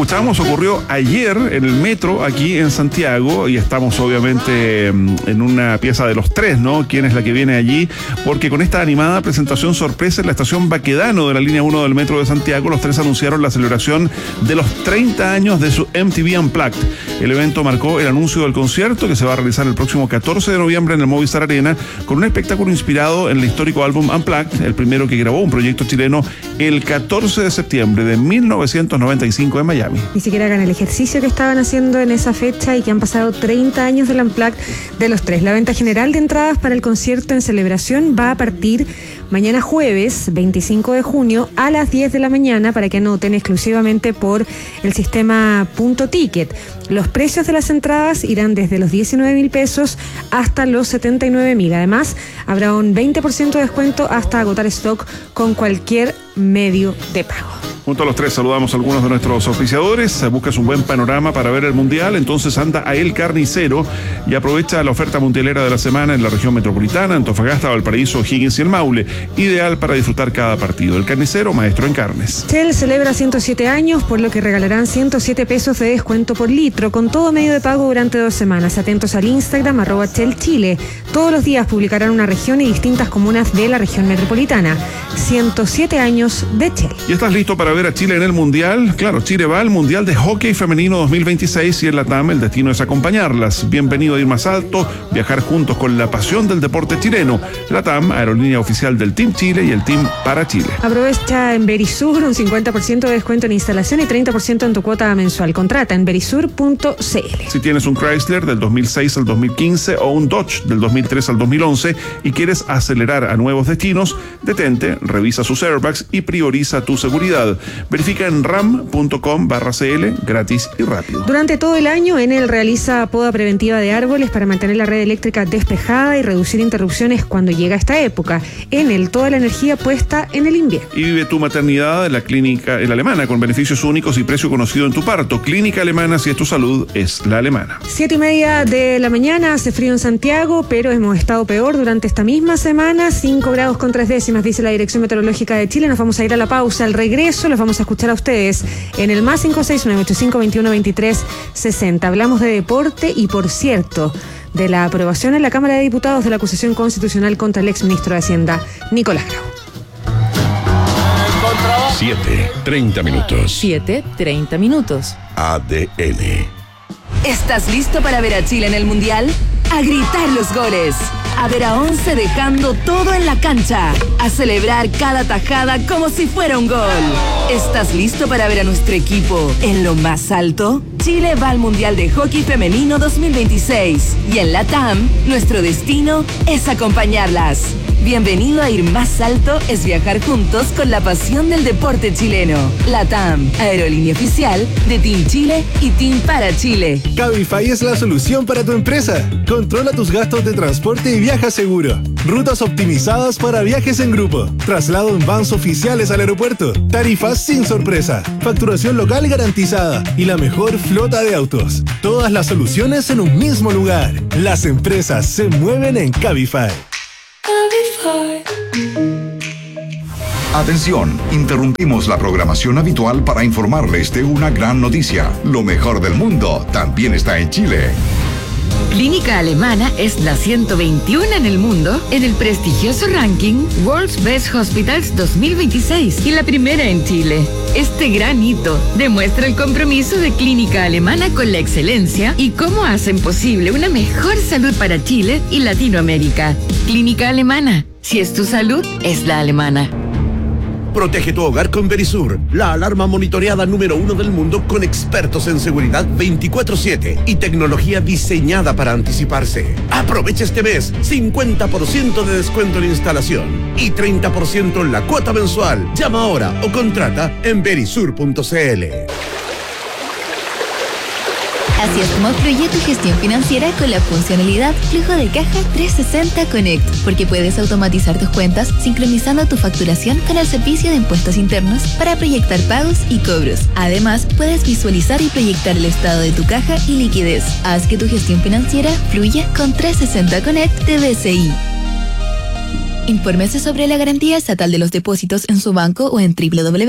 escuchamos ocurrió ayer en el metro aquí en Santiago y estamos obviamente en una pieza de los tres, ¿no? ¿Quién es la que viene allí? Porque con esta animada presentación sorpresa en la estación Baquedano de la línea 1 del metro de Santiago, los tres anunciaron la celebración de los 30 años de su MTV Unplugged. El evento marcó el anuncio del concierto que se va a realizar el próximo 14 de noviembre en el Movistar Arena con un espectáculo inspirado en el histórico álbum Unplugged, el primero que grabó un proyecto chileno el 14 de septiembre de 1995 en Miami. Ni siquiera hagan el ejercicio que estaban haciendo en esa fecha y que han pasado 30 años del Unplugged de los tres. La venta general de entradas para el concierto en celebración va a partir mañana jueves 25 de junio a las 10 de la mañana para que anoten exclusivamente por el sistema Punto Ticket. Los precios de las entradas irán desde los 19.000 pesos hasta los 79.000. Además, habrá un 20% de descuento hasta agotar stock con cualquier medio de pago. Junto a los tres saludamos a algunos de nuestros auspiciadores. Buscas un buen panorama para ver el Mundial, entonces anda a El Carnicero y aprovecha la oferta mundialera de la semana en la región metropolitana, Antofagasta, Valparaíso, O'Higgins y el Maule. Ideal para disfrutar cada partido. El Carnicero, maestro en carnes. Shell celebra 107 años, por lo que regalarán 107 pesos de descuento por litro, con todo medio de pago durante 2 semanas. Atentos al Instagram, @ShellChile. Todos los días publicarán una región y distintas comunas de la región metropolitana. 107 años de Shell. ¿Y estás listo para ver a Chile en el Mundial? Claro, Chile va al Mundial de Hockey Femenino 2026 y en la TAM el destino es acompañarlas. Bienvenido a ir más alto, viajar juntos con la pasión del deporte chileno. La TAM, aerolínea oficial del Team Chile y el Team para Chile. Aprovecha en Verisur un 50% de descuento en instalación y 30% en tu cuota mensual. Contrata en verisur.cl. Si tienes un Chrysler del 2006 al 2015 o un Dodge del 2003 al 2011 y quieres acelerar a nuevos destinos, detente, revisa sus airbags y prioriza tu seguridad. Verifica en ram.com/cl, gratis y rápido. Durante todo el año, Enel realiza poda preventiva de árboles para mantener la red eléctrica despejada y reducir interrupciones cuando llega esta época. Enel, toda la energía puesta en el invierno. Y vive tu maternidad en la clínica La Alemana con beneficios únicos y precio conocido en tu parto. Clínica Alemana, si es tu salud, es La Alemana. 7:30 de la mañana, hace frío en Santiago, pero hemos estado peor durante esta misma semana. 5 grados con 3 décimas, dice la Dirección Meteorológica de Chile. Nos vamos a ir a la pausa. Al regreso los vamos a escuchar a ustedes en el más 569-8521-2360. Hablamos de deporte y, por cierto, de la aprobación en la Cámara de Diputados de la acusación constitucional contra el exministro de Hacienda, Nicolás Grau. 7:30 minutos. 7:30 minutos. ADN. ¿Estás listo para ver a Chile en el Mundial? A gritar los goles, a ver a 11 dejando todo en la cancha, a celebrar cada tajada como si fuera un gol. ¿Estás listo para ver a nuestro equipo en lo más alto? Chile va al Mundial de Hockey Femenino 2026 y en la TAM, nuestro destino es acompañarlas. Bienvenido a Ir Más Alto es viajar juntos con la pasión del deporte chileno. La TAM, aerolínea oficial de Team Chile y Team para Chile. Cabify es la solución para tu empresa. Controla tus gastos de transporte y viaja seguro. Rutas optimizadas para viajes en grupo. Traslado en vans oficiales al aeropuerto. Tarifas sin sorpresa. Facturación local garantizada. Y la mejor flota de autos. Todas las soluciones en un mismo lugar. Las empresas se mueven en Cabify. Atención, interrumpimos la programación habitual para informarles de una gran noticia. Lo mejor del mundo también está en Chile. Clínica Alemana es la 121 en el mundo en el prestigioso ranking World's Best Hospitals 2026 y la primera en Chile. Este gran hito demuestra el compromiso de Clínica Alemana con la excelencia y cómo hacen posible una mejor salud para Chile y Latinoamérica. Clínica Alemana, si es tu salud, es la alemana. Protege tu hogar con Verisur, la alarma monitoreada número 1 del mundo con expertos en seguridad 24/7 y tecnología diseñada para anticiparse. Aprovecha este mes 50% de descuento en instalación y 30% en la cuota mensual. Llama ahora o contrata en verisur.cl. Así es como fluye tu gestión financiera con la funcionalidad Flujo de Caja 360 Connect, porque puedes automatizar tus cuentas sincronizando tu facturación con el servicio de impuestos internos para proyectar pagos y cobros. Además, puedes visualizar y proyectar el estado de tu caja y liquidez. Haz que tu gestión financiera fluya con 360 Connect de BCI. Infórmese sobre la garantía estatal de los depósitos en su banco o en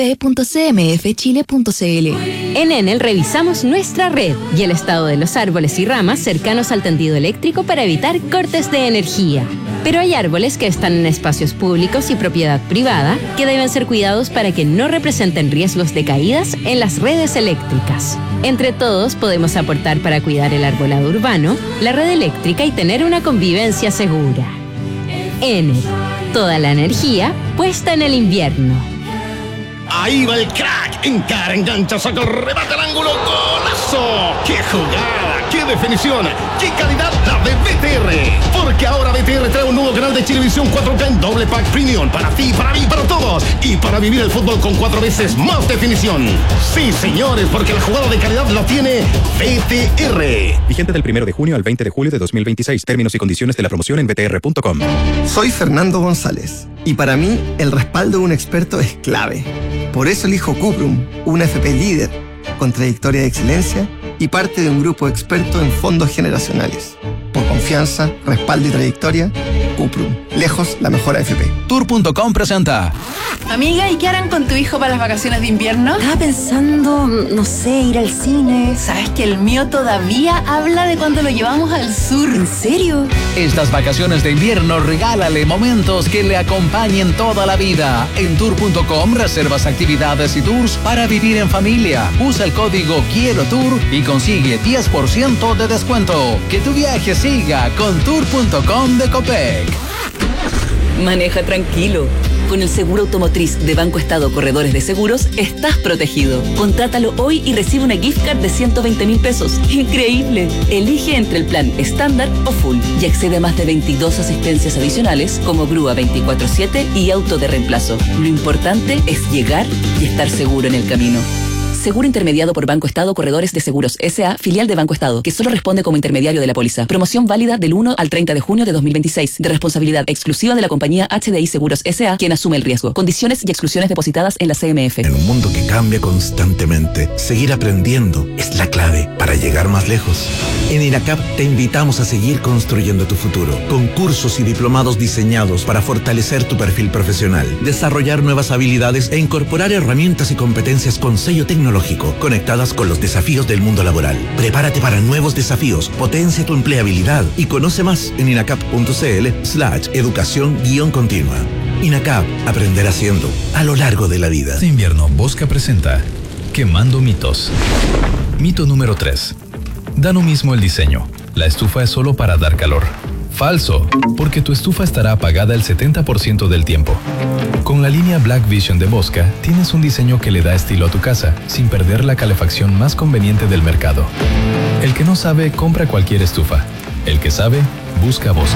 www.cmfchile.cl. En Enel revisamos nuestra red y el estado de los árboles y ramas cercanos al tendido eléctrico para evitar cortes de energía. Pero hay árboles que están en espacios públicos y propiedad privada que deben ser cuidados para que no representen riesgos de caídas en las redes eléctricas. Entre todos podemos aportar para cuidar el arbolado urbano, la red eléctrica y tener una convivencia segura. Enel, toda la energía puesta en el invierno. Ahí va el crack. Encara, engancha, saca el remate al ángulo. ¡Golazo! ¡Qué jugada! ¡Qué definición! ¡Qué calidad la de BTR! Porque ahora BTR trae un nuevo canal de Chilevisión 4K en doble pack premium. Para ti, para mí, para todos. Y para vivir el fútbol con 4 veces más definición. Sí, señores, porque la jugada de calidad la tiene BTR. Vigente del 1 de junio al 20 de julio de 2026. Términos y condiciones de la promoción en btr.com. Soy Fernando González. Y para mí, el respaldo de un experto es clave. Por eso elijo Cuprum, una FP líder, con trayectoria de excelencia y parte de un grupo experto en fondos generacionales. Por confianza, respaldo y trayectoria, Cuprum. Lejos la mejor AFP. Tour.com presenta. Amiga, ¿y qué harán con tu hijo para las vacaciones de invierno? Estaba pensando, no sé, ir al cine. ¿Sabes que el mío todavía habla de cuando lo llevamos al sur? ¿En serio? Estas vacaciones de invierno regálale momentos que le acompañen toda la vida. En Tour.com reservas actividades y tours para vivir en familia. Usa el código Quiero Tour y consigue 10% de descuento. Que tu viaje siga con Tour.com de Copec. Maneja tranquilo. Con el seguro automotriz de Banco Estado Corredores de Seguros, estás protegido. Contrátalo hoy y recibe una gift card de 120.000 pesos. ¡Increíble! Elige entre el plan estándar o full y accede a más de 22 asistencias adicionales como grúa 24/7 y auto de reemplazo. Lo importante es llegar y estar seguro en el camino. Seguro intermediado por Banco Estado Corredores de Seguros S.A., filial de Banco Estado, que solo responde como intermediario de la póliza. Promoción válida del 1 al 30 de junio de 2026, de responsabilidad exclusiva de la compañía HDI Seguros S.A., quien asume el riesgo. Condiciones y exclusiones depositadas en la CMF. En un mundo que cambia constantemente, seguir aprendiendo es la clave para llegar más lejos. En INACAP te invitamos a seguir construyendo tu futuro, con cursos y diplomados diseñados para fortalecer tu perfil profesional, desarrollar nuevas habilidades e incorporar herramientas y competencias con sello tecnológico conectadas con los desafíos del mundo laboral. Prepárate para nuevos desafíos, potencia tu empleabilidad y conoce más en inacap.cl/educación-continua. INACAP, aprender haciendo a lo largo de la vida. Este invierno, Bosca presenta Quemando mitos. Mito número 3. Da lo mismo el diseño. La estufa es solo para dar calor. Falso, porque tu estufa estará apagada el 70% del tiempo. Con la línea Black Vision de Bosca, tienes un diseño que le da estilo a tu casa, sin perder la calefacción más conveniente del mercado. El que no sabe, compra cualquier estufa. El que sabe, busca Bosca.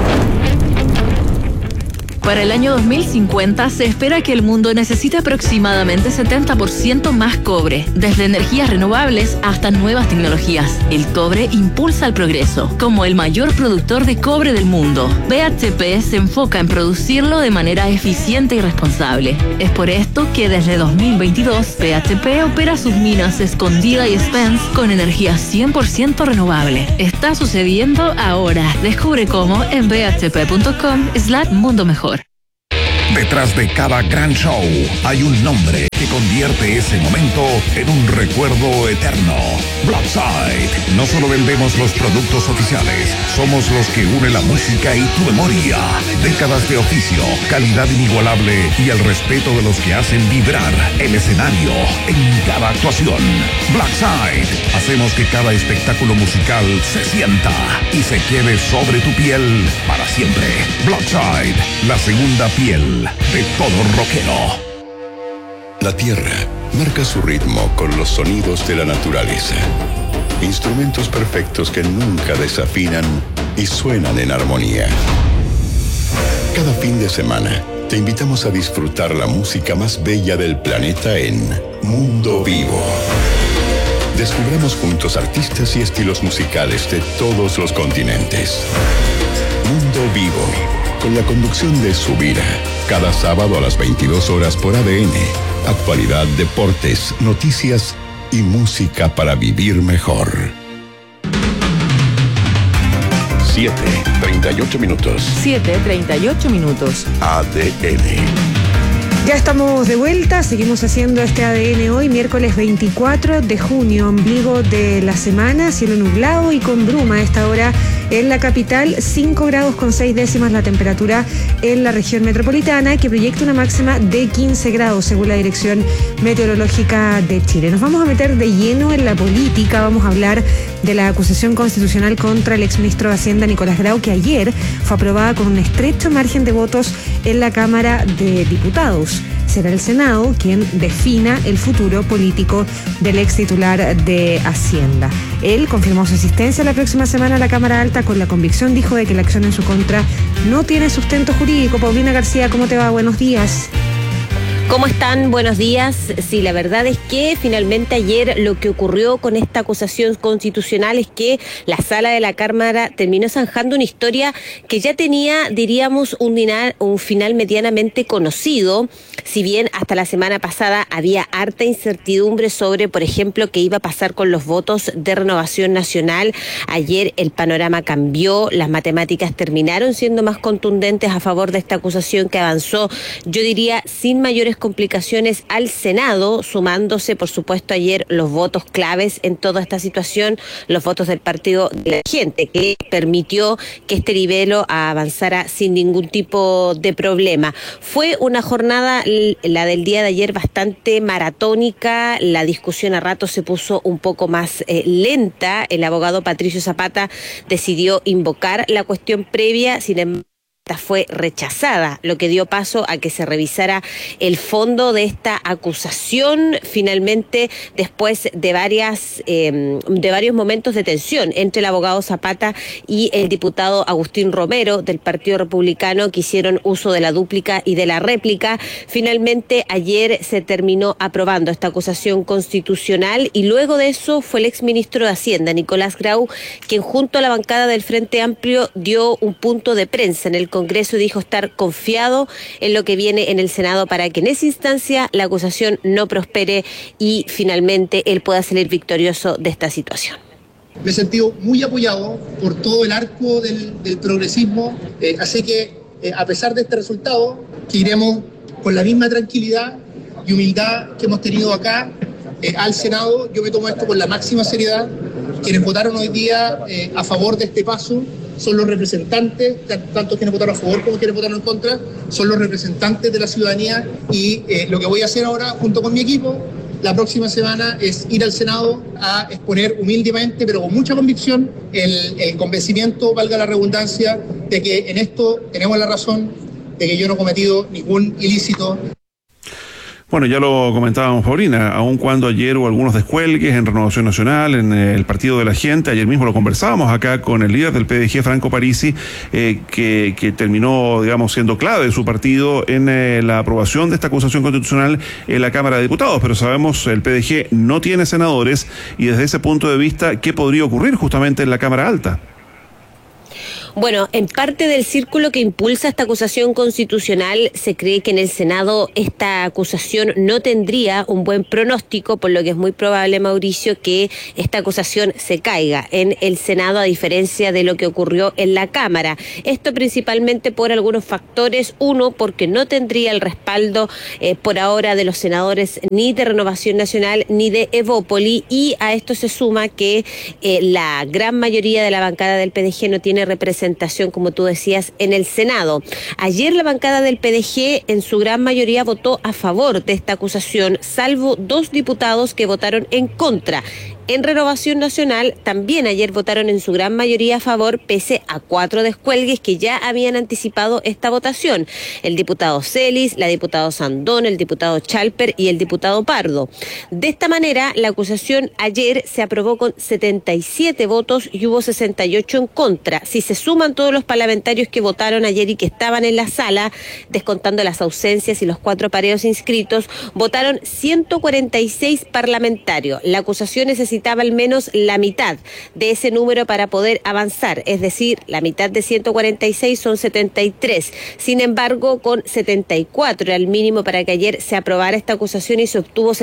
Para el año 2050 se espera que el mundo necesite aproximadamente 70% más cobre, desde energías renovables hasta nuevas tecnologías. El cobre impulsa el progreso. Como el mayor productor de cobre del mundo, BHP se enfoca en producirlo de manera eficiente y responsable. Es por esto que desde 2022 BHP opera sus minas Escondida y Spence con energía 100% renovable. Está sucediendo ahora. Descubre cómo en bhp.com/mundo mejor. Detrás de cada gran show hay un nombre que convierte ese momento en un recuerdo eterno. Blackside. No solo vendemos los productos oficiales, somos los que unen la música y tu memoria. Décadas de oficio, calidad inigualable y el respeto de los que hacen vibrar el escenario en cada actuación. Blackside. Hacemos que cada espectáculo musical se sienta y se quede sobre tu piel para siempre. Blackside, la segunda piel de todo rockero. La tierra marca su ritmo con los sonidos de la naturaleza. Instrumentos perfectos que nunca desafinan y suenan en armonía. Cada fin de semana te invitamos a disfrutar la música más bella del planeta en Mundo Vivo. Descubramos juntos artistas y estilos musicales de todos los continentes. Mundo Vivo, con la conducción de Subira, cada sábado a las 22 horas por ADN. Actualidad, deportes, noticias y música para vivir mejor. 7:38 minutos. 7:38 minutos. ADN. Ya estamos de vuelta, seguimos haciendo este ADN hoy, miércoles 24 de junio, ombligo de la semana, cielo nublado y con bruma a esta hora en la capital, 5 grados con 6 décimas la temperatura en la región metropolitana, que proyecta una máxima de 15 grados según la Dirección Meteorológica de Chile. Nos vamos a meter de lleno en la política, vamos a hablar de la acusación constitucional contra el exministro de Hacienda Nicolás Grau, que ayer fue aprobada con un estrecho margen de votos en la Cámara de Diputados. Será el Senado quien defina el futuro político del ex titular de Hacienda. Él confirmó su asistencia la próxima semana a la Cámara Alta con la convicción, dijo, de que la acción en su contra no tiene sustento jurídico. Paulina García, ¿cómo te va? Buenos días. ¿Cómo están? Buenos días. Sí, la verdad es que finalmente ayer lo que ocurrió con esta acusación constitucional es que la sala de la Cámara terminó zanjando una historia que ya tenía, diríamos, un final medianamente conocido, si bien hasta la semana pasada había harta incertidumbre sobre, por ejemplo, qué iba a pasar con los votos de Renovación Nacional. Ayer el panorama cambió, las matemáticas terminaron siendo más contundentes a favor de esta acusación que avanzó, yo diría, sin mayores complicaciones al Senado, sumándose, por supuesto, ayer los votos claves en toda esta situación, los votos del Partido de la Gente, que permitió que este libelo avanzara sin ningún tipo de problema. Fue una jornada, la del día de ayer, bastante maratónica, la discusión a rato se puso un poco más lenta, el abogado Patricio Zapata decidió invocar la cuestión previa, sin embargo, fue rechazada, lo que dio paso a que se revisara el fondo de esta acusación, finalmente después de varios momentos de tensión entre el abogado Zapata y el diputado Agustín Romero del Partido Republicano, que hicieron uso de la dúplica y de la réplica. Finalmente ayer se terminó aprobando esta acusación constitucional y luego de eso fue el exministro de Hacienda, Nicolás Grau, quien junto a la bancada del Frente Amplio dio un punto de prensa en el Congreso y dijo estar confiado en lo que viene en el Senado para que en esa instancia la acusación no prospere y finalmente él pueda salir victorioso de esta situación. Me he sentido muy apoyado por todo el arco del progresismo, así que a pesar de este resultado, que iremos con la misma tranquilidad y humildad que hemos tenido acá al Senado. Yo me tomo esto con la máxima seriedad. Quienes votaron hoy día a favor de este paso son los representantes, tanto quienes votaron a favor como quienes votaron en contra, son los representantes de la ciudadanía y lo que voy a hacer ahora junto con mi equipo la próxima semana es ir al Senado a exponer humildemente, pero con mucha convicción, el convencimiento, valga la redundancia, de que en esto tenemos la razón, de que yo no he cometido ningún ilícito. Bueno, ya lo comentábamos, Paulina, aun cuando ayer hubo algunos descuelgues en Renovación Nacional, en el Partido de la Gente, ayer mismo lo conversábamos acá con el líder del PDG, Franco Parisi, que terminó, digamos, siendo clave de su partido en la aprobación de esta acusación constitucional en la Cámara de Diputados, pero sabemos el PDG no tiene senadores y desde ese punto de vista, ¿qué podría ocurrir justamente en la Cámara Alta? Bueno, en parte del círculo que impulsa esta acusación constitucional se cree que en el Senado esta acusación no tendría un buen pronóstico, por lo que es muy probable, Mauricio, que esta acusación se caiga en el Senado, a diferencia de lo que ocurrió en la Cámara. Esto principalmente por algunos factores. Uno, porque no tendría el respaldo por ahora de los senadores ni de Renovación Nacional ni de Evópoli, y a esto se suma que la gran mayoría de la bancada del PDG no tiene representación, como tú decías, en el Senado. Ayer la bancada del PDG en su gran mayoría votó a favor de esta acusación, salvo 2 diputados que votaron en contra. En Renovación Nacional también ayer votaron en su gran mayoría a favor, pese a 4 descuelgues que ya habían anticipado esta votación. El diputado Celis, la diputada Sandón, el diputado Chalper y el diputado Pardo. De esta manera, la acusación ayer se aprobó con 77 votos y hubo 68 en contra. Si se suman todos los parlamentarios que votaron ayer y que estaban en la sala, descontando las ausencias y los 4 pareos inscritos, votaron 146 parlamentarios. La acusación necesita necesitaba al menos la mitad de ese número para poder avanzar, es decir, la mitad de 146 son 73. Sin embargo, con 74 era el mínimo para que ayer se aprobara esta acusación y se obtuvo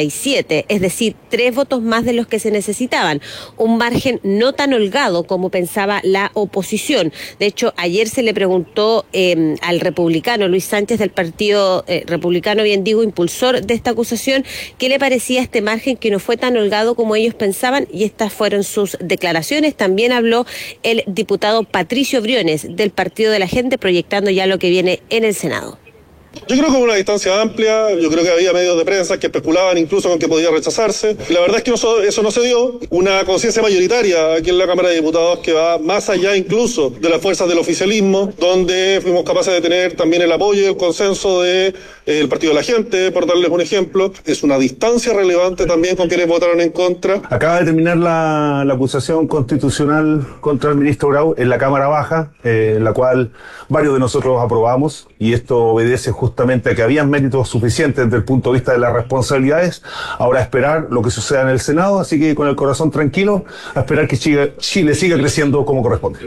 77, es decir, 3 votos más de los que se necesitaban. Un margen no tan holgado como pensaba la oposición. De hecho, ayer se le preguntó al republicano Luis Sánchez del Partido Republicano, bien digo, impulsor de esta acusación, qué le parecía este margen que no fue tan holgado como ellos pensaban, y estas fueron sus declaraciones. También habló el diputado Patricio Briones del Partido de la Gente, proyectando ya lo que viene en el Senado. Yo creo que hubo una distancia amplia, yo creo que había medios de prensa que especulaban incluso con que podía rechazarse. La verdad es que eso no se dio. Una conciencia mayoritaria aquí en la Cámara de Diputados que va más allá incluso de las fuerzas del oficialismo, donde fuimos capaces de tener también el apoyo y el consenso del Partido de la Gente, por darles un ejemplo. Es una distancia relevante también con quienes votaron en contra. Acaba de terminar la acusación constitucional contra el ministro Grau en la Cámara Baja, la cual varios de nosotros aprobamos, y esto obedece justamente a que habían méritos suficientes desde el punto de vista de las responsabilidades. Ahora a esperar lo que suceda en el Senado, así que con el corazón tranquilo, a esperar que Chile siga creciendo como corresponde.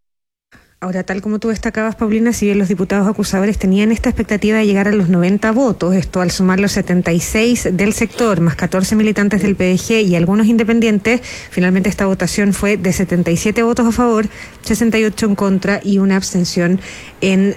Ahora, tal como tú destacabas, Paulina, si bien los diputados acusadores tenían esta expectativa de llegar a los 90 votos, esto al sumar los 76 del sector, más 14 militantes del PDG y algunos independientes, finalmente esta votación fue de 77 votos a favor, 68 en contra y una abstención en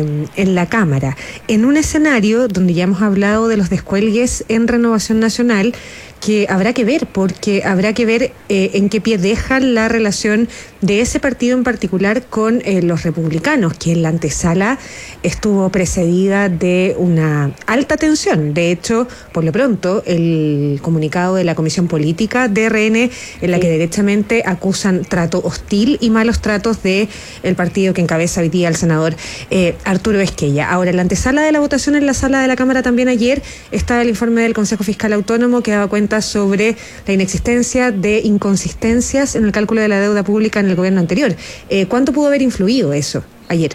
la Cámara. En un escenario donde ya hemos hablado de los descuelgues en Renovación Nacional, que habrá que ver, porque habrá que ver en qué pie deja la relación de ese partido en particular con los republicanos, que en la antesala estuvo precedida de una alta tensión. De hecho, por lo pronto, el comunicado de la Comisión Política de RN, en la que derechamente acusan trato hostil y malos tratos de el partido que encabeza hoy día el senador Arturo Esquella. Ahora, en la antesala de la votación en la sala de la Cámara también ayer estaba el informe del Consejo Fiscal Autónomo que daba cuenta sobre la inexistencia de inconsistencias en el cálculo de la deuda pública en el gobierno anterior. ¿Cuánto pudo haber influido eso ayer?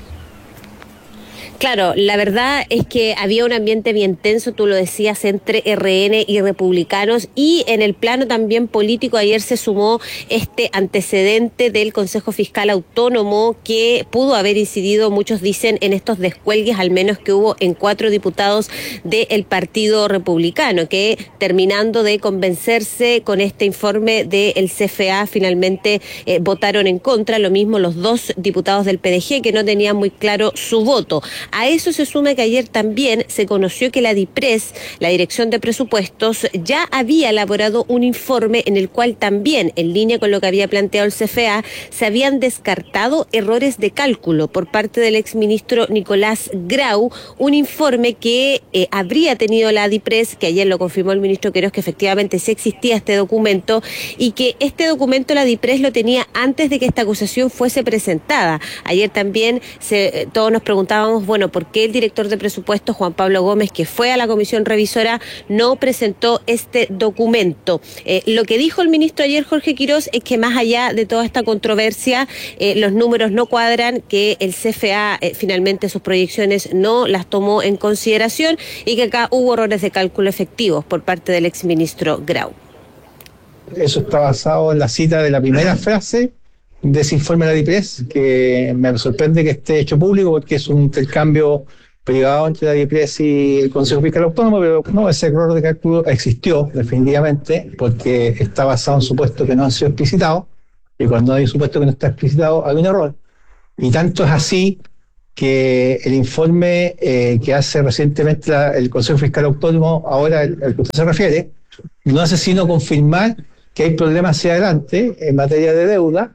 Claro, la verdad es que había un ambiente bien tenso, tú lo decías, entre RN y republicanos, y en el plano también político ayer se sumó este antecedente del Consejo Fiscal Autónomo que pudo haber incidido, muchos dicen, en estos descuelgues, al menos que hubo en 4 diputados del Partido Republicano, que terminando de convencerse con este informe del CFA, finalmente votaron en contra. Lo mismo los 2 diputados del PDG, que no tenían muy claro su voto. A eso se suma que ayer también se conoció que la DIPRES, la Dirección de Presupuestos, ya había elaborado un informe en el cual también, en línea con lo que había planteado el CFA, se habían descartado errores de cálculo por parte del exministro Nicolás Grau, un informe que habría tenido la DIPRES, que ayer lo confirmó el ministro Queiroz, que efectivamente sí existía este documento, y que este documento la DIPRES lo tenía antes de que esta acusación fuese presentada. Ayer también todos nos preguntábamos, bueno, ¿por qué el director de presupuestos, Juan Pablo Gómez, que fue a la comisión revisora, no presentó este documento? Lo que dijo el ministro ayer, Jorge Quirós, es que más allá de toda esta controversia, los números no cuadran, que el CFA finalmente sus proyecciones no las tomó en consideración y que acá hubo errores de cálculo efectivos por parte del exministro Grau. Eso está basado en la cita de la primera frase de ese informe de la DIPRES, que me sorprende que esté hecho público porque es un intercambio privado entre la DIPRES y el Consejo Fiscal Autónomo, pero no, ese error de cálculo existió definitivamente porque está basado en supuestos que no han sido explicitados, y cuando hay un supuesto que no está explicitado hay un error. Y tanto es así que el informe que hace recientemente el Consejo Fiscal Autónomo, ahora el que usted se refiere, no hace sino confirmar que hay problemas hacia adelante en materia de deuda.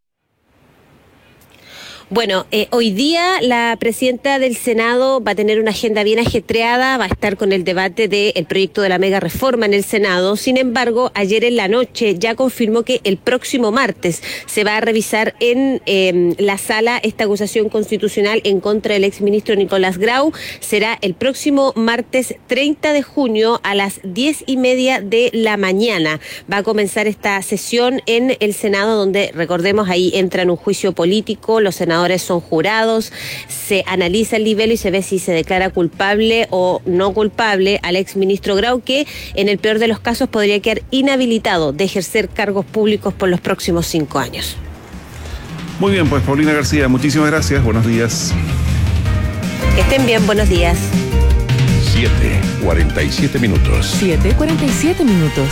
Bueno, hoy día la presidenta del Senado va a tener una agenda bien ajetreada, va a estar con el debate del proyecto de la mega reforma en el Senado. Sin embargo, ayer en la noche ya confirmó que el próximo martes se va a revisar en la sala esta acusación constitucional en contra del exministro Nicolás Grau. Será el próximo martes 30 de junio a las 10:30 de la mañana. Va a comenzar esta sesión en el Senado, donde, recordemos, ahí entra en un juicio político los senadores entrenadores son jurados, se analiza el nivel y se ve si se declara culpable o no culpable al exministro Grau, que en el peor de los casos podría quedar inhabilitado de ejercer cargos públicos por los próximos 5 años. Muy bien, pues Paulina García, muchísimas gracias, buenos días. Que estén bien, buenos días. 7:47 minutos. 7:47 minutos.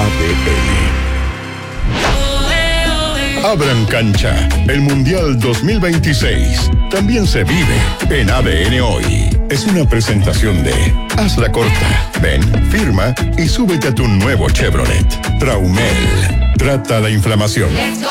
ADN. Abran cancha. El Mundial 2026 también se vive en ADN Hoy. Es una presentación de Haz la corta. Ven, firma y súbete a tu nuevo Chevrolet. Traumel. Trata la inflamación.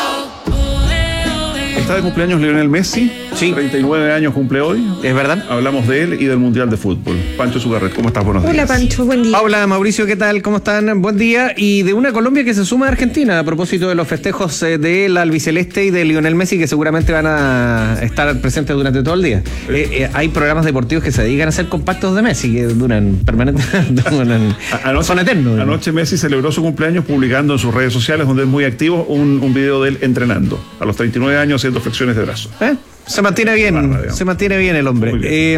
Está de cumpleaños Lionel Messi. Sí. 39 años cumple hoy. Es verdad. Hablamos de él y del Mundial de Fútbol. Pancho Zugarret, ¿cómo estás? Buenos días. Hola Pancho, buen día. Hola Mauricio, ¿qué tal? ¿Cómo están? Buen día. Y de una Colombia que se suma a Argentina a propósito de los festejos del albiceleste y de Lionel Messi, que seguramente van a estar presentes durante todo el día. Hay programas deportivos que se dedican a hacer compactos de Messi, que duran permanentemente. Son eternos. Anoche Messi celebró su cumpleaños publicando en sus redes sociales, donde es muy activo, un video de él entrenando. A los 39 años haciendo flexiones de brazo. Se mantiene bien, se mantiene bien el hombre.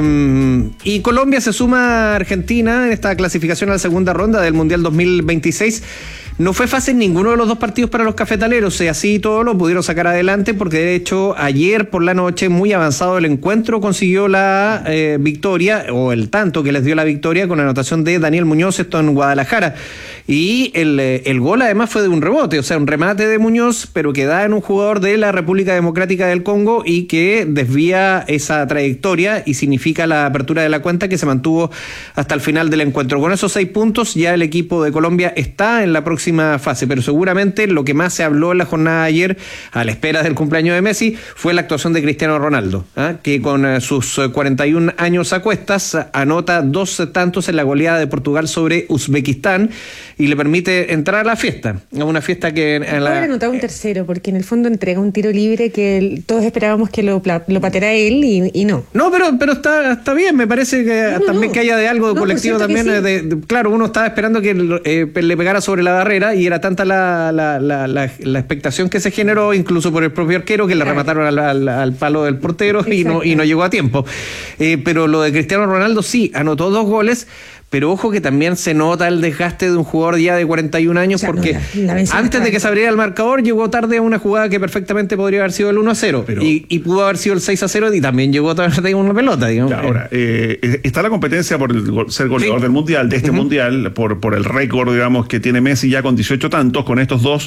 Y Colombia se suma a Argentina en esta clasificación a la segunda ronda del Mundial 2026. No fue fácil ninguno de los dos partidos para los cafetaleros, así todo lo pudieron sacar adelante, porque de hecho ayer por la noche, muy avanzado el encuentro, consiguió la victoria, o el tanto que les dio la victoria, con la anotación de Daniel Muñoz, esto en Guadalajara. Y el gol además fue de un rebote, o sea, un remate de Muñoz, pero que da en un jugador de la República Democrática del Congo y que desvía esa trayectoria y significa la apertura de la cuenta, que se mantuvo hasta el final del encuentro. Con esos 6 puntos ya el equipo de Colombia está en la próxima fase, pero seguramente lo que más se habló en la jornada de ayer, a la espera del cumpleaños de Messi, fue la actuación de Cristiano Ronaldo, que con sus 41 años a cuestas anota 2 tantos en la goleada de Portugal sobre Uzbekistán y le permite entrar a la fiesta, a una fiesta que... Ahora anotado un tercero, porque en el fondo entrega un tiro libre que todos esperábamos que lo pateara él y no. No, pero está bien, me parece que también que haya de algo de colectivo también. Sí. Claro, uno estaba esperando que le pegara sobre la barrera y era tanta la expectación que se generó, incluso por el propio arquero, que le remataron al palo del portero y no llegó a tiempo. Pero lo de Cristiano Ronaldo sí, anotó 2 goles. Pero ojo que también se nota el desgaste de un jugador ya de 41 años, porque antes de que se abriera el marcador llegó tarde a una jugada que perfectamente podría haber sido el 1-0 y pudo haber sido el 6-0 y también llegó tarde a una pelota, digamos. Claro, ahora, está la competencia por ser goleador del Mundial, de este Mundial, por el récord, digamos, que tiene Messi ya con 18 tantos. Con estos dos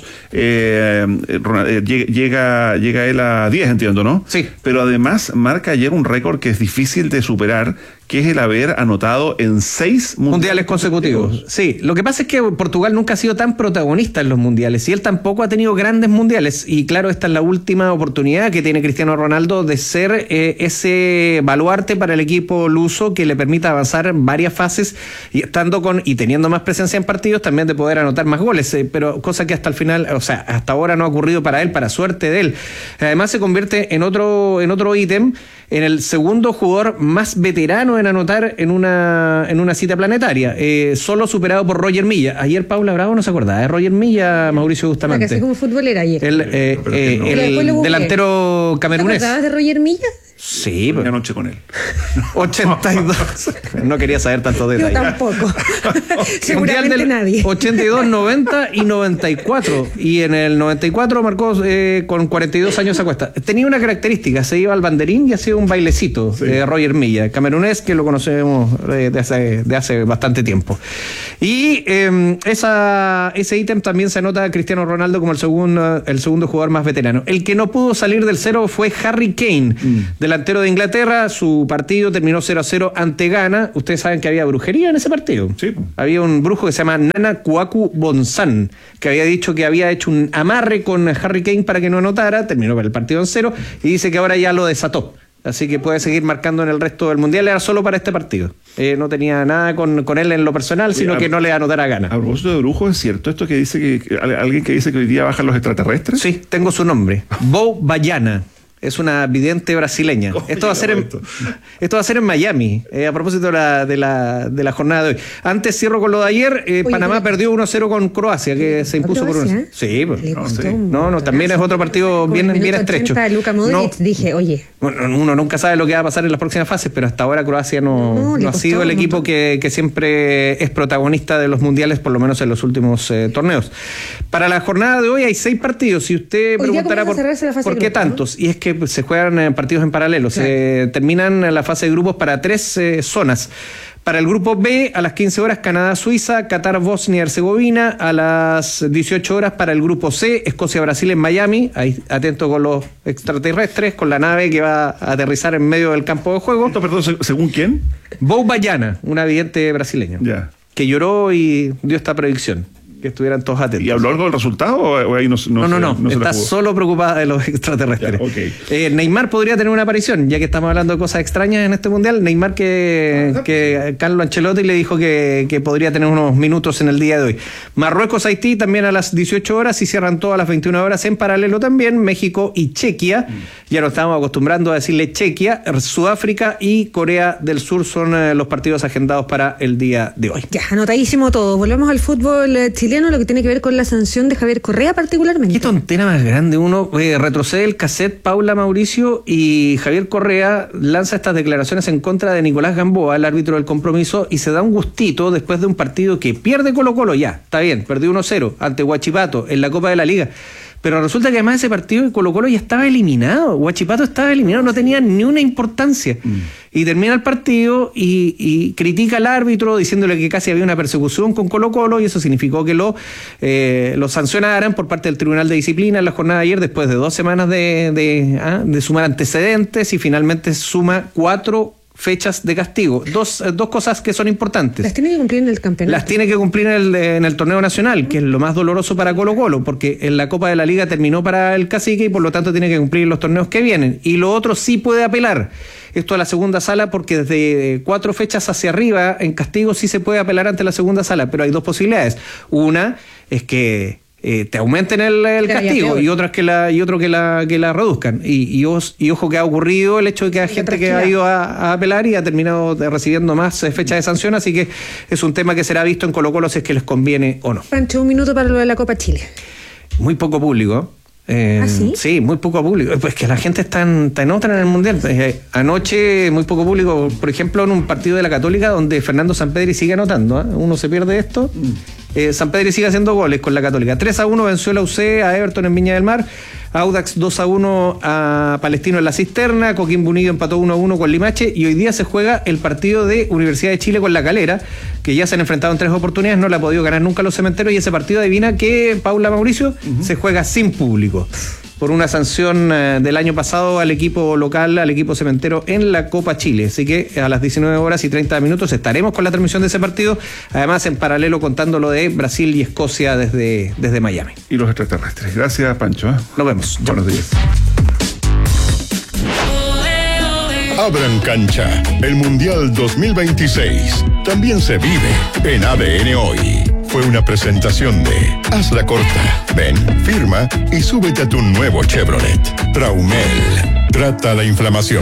llega él a 10, entiendo, ¿no? Sí. Pero además marca ayer un récord que es difícil de superar, que es el haber anotado en 6 mundiales consecutivos. Sí, lo que pasa es que Portugal nunca ha sido tan protagonista en los mundiales y él tampoco ha tenido grandes mundiales, y claro, esta es la última oportunidad que tiene Cristiano Ronaldo de ser ese baluarte para el equipo luso, que le permita avanzar varias fases y teniendo más presencia en partidos, también de poder anotar más goles, pero cosa que hasta el final, o sea, hasta ahora no ha ocurrido para él, para suerte de él. Además se convierte en otro ítem, en el segundo jugador más veterano en anotar en una cita planetaria, solo superado por Roger Milla. Ayer Paula Bravo no se acordaba de Roger Milla, Mauricio Bustamante. Casi como futbolera ayer. El delantero camerunés. ¿Te acordabas de Roger Milla? Sí, una noche con él. 82. No quería saber tantos detalles. Yo tampoco. Seguramente nadie. 82, 90 y 94. Y en el 94 marcó con 42 años a cuesta. Tenía una característica, se iba al banderín y hacía un bailecito, Roger Milla, camerunés, que lo conocemos de hace bastante tiempo. Y ese ítem también se anota a Cristiano Ronaldo como el segundo jugador más veterano. El que no pudo salir del cero fue Harry Kane, delantero de Inglaterra. Su partido terminó 0-0 ante Ghana. Ustedes saben que había brujería en ese partido. Sí. Había un brujo que se llama Nana Kouakou Bonsan, que había dicho que había hecho un amarre con Harry Kane para que no anotara. Terminó el partido en 0 y dice que ahora ya lo desató. Así que puede seguir marcando en el resto del Mundial. Era solo para este partido. No tenía nada con él en lo personal, sino que no le anotara a Ghana. A propósito de brujo, ¿es cierto esto que dice que alguien que dice que hoy día bajan los extraterrestres? Sí, tengo su nombre. Bo Bayana. Es una vidente brasileña. Esto va a ser en Miami, a propósito de la jornada de hoy. Antes cierro con lo de ayer. Panamá perdió 1-0 con Croacia, que se impuso por 1. Sí, pues. No, también es otro partido bien estrecho. Luka Modric, dije, oye. Bueno, uno nunca sabe lo que va a pasar en las próximas fases, pero hasta ahora Croacia no ha sido el equipo que siempre es protagonista de los mundiales, por lo menos en los últimos torneos. Para la jornada de hoy hay 6 partidos. Si usted preguntará por qué tantos, y es que se juegan partidos en paralelo. Claro. Se terminan la fase de grupos para 3 zonas. Para el grupo B, a las 15 horas, Canadá-Suiza, Qatar-Bosnia-Herzegovina. A las 18 horas, para el grupo C, Escocia-Brasil en Miami. Ahí, atento con los extraterrestres, con la nave que va a aterrizar en medio del campo de juego. Perdón, ¿según quién? Bo Bayana, una vidente brasileña, que lloró y dio esta predicción. Que estuvieran todos atentos. ¿Y habló algo del resultado o ahí no? No, está solo preocupada de los extraterrestres. Neymar podría tener una aparición, ya que estamos hablando de cosas extrañas en este mundial. Neymar que Carlo Ancelotti le dijo que podría tener unos minutos en el día de hoy. Marruecos-Haití también a las 18 horas y cierran todas a las 21 horas en paralelo también. México y Chequia. Ya nos estamos acostumbrando a decirle Chequia. Sudáfrica y Corea del Sur son los partidos agendados para el día de hoy. Ya, anotadísimo todo. Volvemos al fútbol chileno, lo que tiene que ver con la sanción de Javier Correa particularmente. Qué tontera más grande. Uno retrocede el cassette Paula Mauricio y Javier Correa lanza estas declaraciones en contra de Nicolás Gamboa, el árbitro del compromiso, y se da un gustito después de un partido que pierde Colo-Colo. Ya, está bien, perdió 1-0 ante Huachipato en la Copa de la Liga. Pero resulta que además de ese partido Colo-Colo ya estaba eliminado. Huachipato estaba eliminado, no tenía ni una importancia. Y termina el partido y critica al árbitro diciéndole que casi había una persecución con Colo-Colo, y eso significó que lo sancionaran por parte del Tribunal de Disciplina en la jornada de ayer, después de 2 semanas de sumar antecedentes, y finalmente suma 4 fechas de castigo. Dos cosas que son importantes. Las tiene que cumplir en el campeonato. Las tiene que cumplir en el torneo nacional, que es lo más doloroso para Colo-Colo, porque en la Copa de la Liga terminó para el cacique y por lo tanto tiene que cumplir los torneos que vienen. Y lo otro, sí puede apelar esto a la segunda sala, porque desde 4 fechas hacia arriba en castigo sí se puede apelar ante la segunda sala, pero hay 2 posibilidades. Una es que te aumenten el castigo, y otra es que la reduzcan. Y ojo que ha ocurrido el hecho de que hay gente que ha ido a apelar y ha terminado recibiendo más fechas de sanción, así que es un tema que será visto en Colo-Colo si es que les conviene o no. Pancho, un minuto para lo de la Copa Chile. Muy poco público. ¿Sí? Sí, muy poco público. Pues que la gente está en otra en el Mundial. Anoche muy poco público, por ejemplo, en un partido de la Católica donde Fernando Sampedri sigue anotando. Uno se pierde esto. Sampedri sigue haciendo goles con la Católica. 3-1 venció la UC a Everton en Viña del Mar. Audax 2-1 a Palestino en la Cisterna. Coquimbo Unido empató 1-1 con Limache. Y hoy día se juega el partido de Universidad de Chile con La Calera, que ya se han enfrentado en 3 oportunidades, no le ha podido ganar nunca a los Cementeros. Y ese partido, adivina que Paula Mauricio, se juega sin público, por una sanción del año pasado al equipo local, al equipo cementero en la Copa Chile. Así que a las 19 horas y 30 minutos estaremos con la transmisión de ese partido, además en paralelo contando lo de Brasil y Escocia desde Miami. Y los extraterrestres. Gracias, Pancho. Nos vemos. Buenos días. Abran cancha. El Mundial 2026 también se vive en ADN Hoy. Fue una presentación de Hazla Corta. Ven, firma y súbete a tu nuevo Chevrolet. Traumel. Trata la inflamación.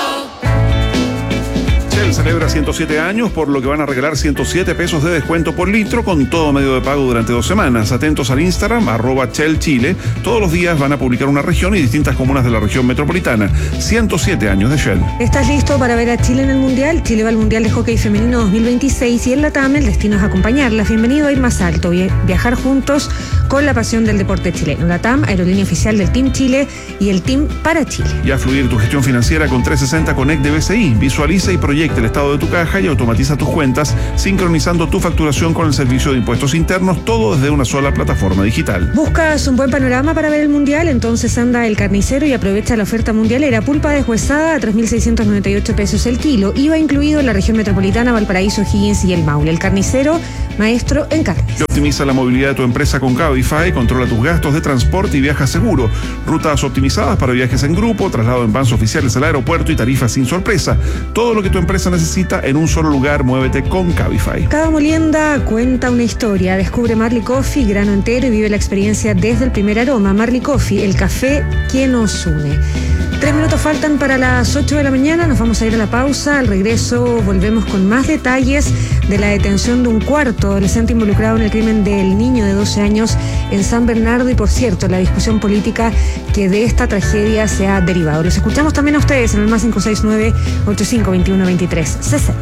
Shell celebra 107 años, por lo que van a regalar 107 pesos de descuento por litro con todo medio de pago durante 2 semanas. Atentos al Instagram, @ShellChile. Todos los días van a publicar una región y distintas comunas de la región metropolitana. 107 años de Shell. ¿Estás listo para ver a Chile en el Mundial? Chile va al Mundial de Hockey Femenino 2026 y en LATAM el destino es acompañarlas. Bienvenido a ir más alto, viajar juntos con la pasión del deporte chileno. LATAM, aerolínea oficial del Team Chile y el Team para Chile. Ya fluir tu gestión financiera con 360 Connect de BCI. Visualiza y proyecta el estado de tu caja y automatiza tus cuentas, sincronizando tu facturación con el servicio de impuestos internos, todo desde una sola plataforma digital. ¿Buscas un buen panorama para ver el Mundial? Entonces anda El Carnicero y aprovecha la oferta mundialera. Pulpa deshuesada a 3.698 pesos el kilo. IVA incluido en la región metropolitana, Valparaíso, Higgins y El Maule. El Carnicero, maestro en carnes. Optimiza la movilidad de tu empresa con Cabify, controla tus gastos de transporte y viaja seguro. Rutas optimizadas para viajes en grupo, traslado en vans oficiales al aeropuerto y tarifas sin sorpresa. Todo lo que tu empresa necesita en un solo lugar, muévete con Cabify. Cada molienda cuenta una historia. Descubre Marley Coffee, grano entero, y vive la experiencia desde el primer aroma. Marley Coffee, el café que nos une. 3 minutos faltan para las 8 de la mañana, nos vamos a ir a la pausa. Al regreso volvemos con más detalles de la detención de un cuarto adolescente involucrado en el crimen del niño de 12 años en San Bernardo y, por cierto, la discusión política que de esta tragedia se ha derivado. Los escuchamos también a ustedes en el más 569-8521-2360.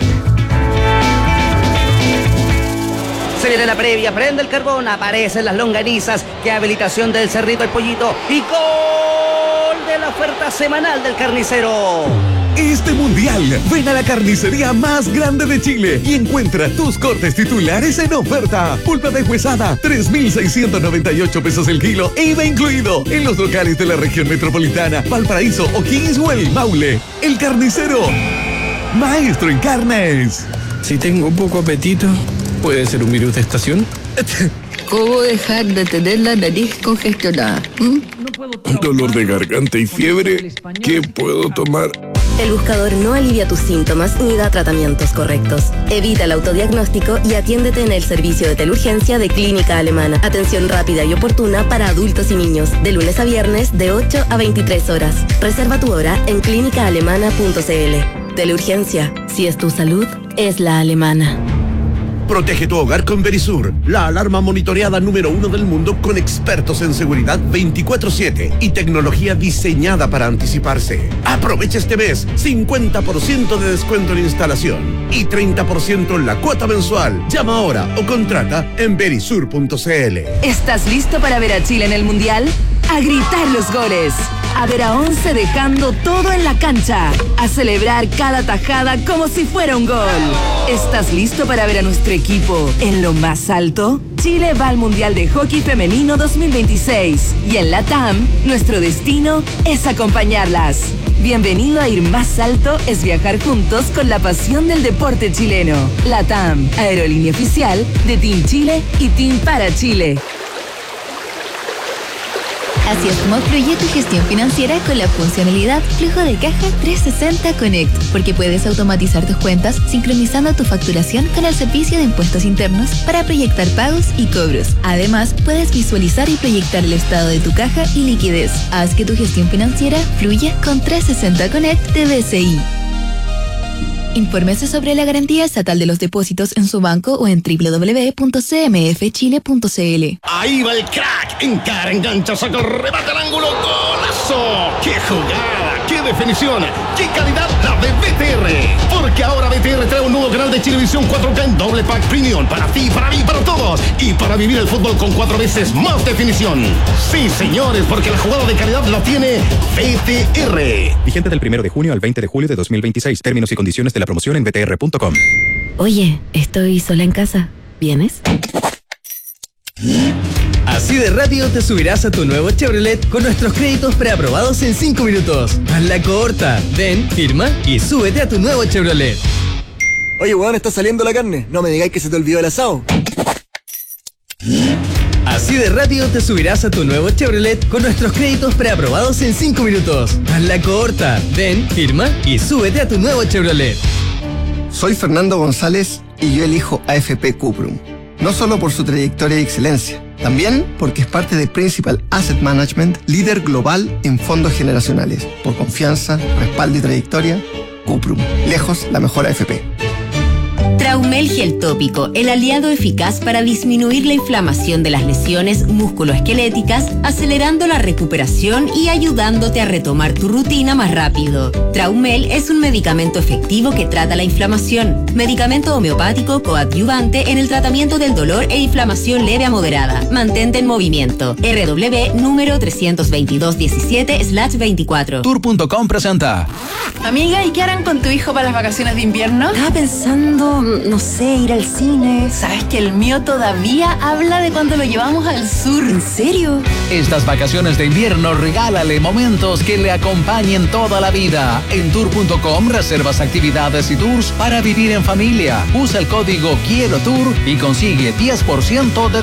Se viene la previa, prende el carbón, aparecen las longanizas, qué habilitación del Cerrito el Pollito y gol de la oferta semanal del carnicero. Este mundial, ven a la carnicería más grande de Chile y encuentra tus cortes titulares en oferta. Pulpa deshuesada, 3.698 pesos el kilo, IVA incluido, en los locales de la región metropolitana, Valparaíso, O'Higgins o el Maule. El carnicero, maestro en carnes. Si tengo poco apetito, ¿puede ser un virus de estación? ¿Cómo dejar de tener la nariz congestionada? Dolor de garganta y fiebre, ¿qué puedo tomar? El buscador no alivia tus síntomas ni da tratamientos correctos. Evita el autodiagnóstico y atiéndete en el servicio de teleurgencia de Clínica Alemana. Atención rápida y oportuna para adultos y niños, de lunes a viernes de 8 a 23 horas. Reserva tu hora en clínicaalemana.cl. Teleurgencia, si es tu salud, es la alemana. Protege tu hogar con Verisur, la alarma monitoreada número 1 del mundo con expertos en seguridad 24/7 y tecnología diseñada para anticiparse. Aprovecha este mes 50% de descuento en instalación y 30% en la cuota mensual. Llama ahora o contrata en verisur.cl. ¿Estás listo para ver a Chile en el Mundial? A gritar los goles, a ver a 11 dejando todo en la cancha, a celebrar cada tajada como si fuera un gol. ¿Estás listo para ver a nuestro equipo en lo más alto? Chile va al Mundial de Hockey Femenino 2026 y en la TAM, nuestro destino es acompañarlas. Bienvenido a Ir Más Alto es viajar juntos con la pasión del deporte chileno. La TAM, aerolínea oficial de Team Chile y Team para Chile. Así es como fluye tu gestión financiera con la funcionalidad Flujo de Caja 360 Connect, porque puedes automatizar tus cuentas sincronizando tu facturación con el servicio de impuestos internos para proyectar pagos y cobros. Además, puedes visualizar y proyectar el estado de tu caja y liquidez. Haz que tu gestión financiera fluya con 360 Connect de BCI. Infórmese sobre la garantía estatal de los depósitos en su banco o en www.cmfchile.cl. Ahí va el crack, encara, engancha, saca el remate al ángulo, ¡golazo! ¡Qué jugada! ¡Qué definición! ¡Qué calidad la de BTR! Porque ahora BTR trae un nuevo canal de Chilevisión 4K en doble pack premium para ti, para mí, para todos y para vivir el fútbol con 4 veces más definición. Sí, señores, porque la jugada de calidad la tiene BTR. Vigente del 1 de junio al 20 de julio de 2026. Términos y condiciones de la promoción en btr.com. Oye, estoy sola en casa. ¿Vienes? Así de rápido te subirás a tu nuevo Chevrolet con nuestros créditos preaprobados en 5 minutos. Hazla corta. Ven, firma y súbete a tu nuevo Chevrolet. Oye, weón, está saliendo la carne. No me digáis que se te olvidó el asado. Así de rápido te subirás a tu nuevo Chevrolet con nuestros créditos preaprobados en 5 minutos. Hazla corta. Ven, firma y súbete a tu nuevo Chevrolet. Soy Fernando González y yo elijo AFP Cuprum. No solo por su trayectoria y excelencia, también porque es parte de Principal Asset Management, líder global en fondos generacionales. Por confianza, respaldo y trayectoria, Cuprum. Lejos la mejor AFP. Traumel Gel Tópico, el aliado eficaz para disminuir la inflamación de las lesiones musculoesqueléticas, acelerando la recuperación y ayudándote a retomar tu rutina más rápido. Traumel es un medicamento efectivo que trata la inflamación. Medicamento homeopático coadyuvante en el tratamiento del dolor e inflamación leve a moderada. Mantente en movimiento. RW número 32217/24. Tour.com presenta. Amiga, ¿y qué harán con tu hijo para las vacaciones de invierno? Estaba pensando, no sé, ir al cine. ¿Sabes que el mío todavía habla de cuando lo llevamos al sur? ¿En serio? Estas vacaciones de invierno regálale momentos que le acompañen toda la vida. En Tour.com reservas actividades y tours para vivir en familia. Usa el código Quiero Tour y consigue 10% de